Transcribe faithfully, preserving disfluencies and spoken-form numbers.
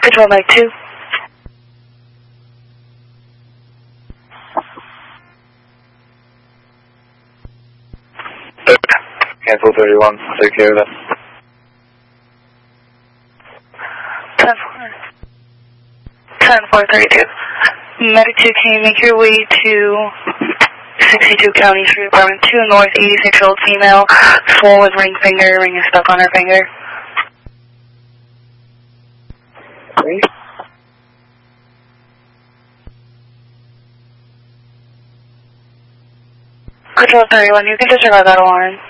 Control Mike two. Cancel thirty-one, take care of that. ten four thirty-two. Medic two, can you make your way to sixty-two County Street, Apartment two, North, eighty-six-year-old female, swollen with ring finger, ring is stuck on her finger. Great. Control thirty-one, you can disregard that alarm.